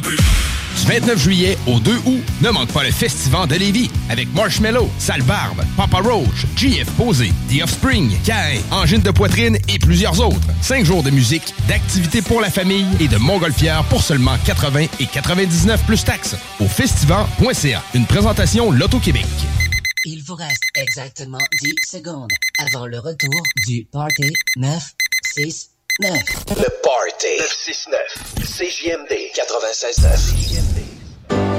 Du 29 juillet au 2 août, ne manque pas le Festival de Lévis avec Marshmello, Sale Barbe, Papa Roach, JF Posé, The Offspring, Caïn, Angine de poitrine et plusieurs autres. 5 jours de musique, d'activités pour la famille et de montgolfière pour seulement 80 et 99 plus taxes. Au festival.ca, une présentation Loto-Québec. Il vous reste exactement 10 secondes avant le retour du Party 969. Le Party 969. CJMD 96.9.